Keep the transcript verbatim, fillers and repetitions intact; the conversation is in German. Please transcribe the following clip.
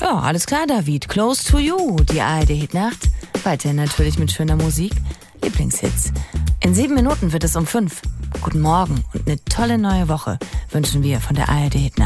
Ja, alles klar, David. Close to you, die A R D-Hitnacht. Weiterhin natürlich mit schöner Musik. Lieblingshits. In sieben Minuten wird es um fünf. Guten Morgen und eine tolle neue Woche wünschen wir von der A R D-Hitnacht.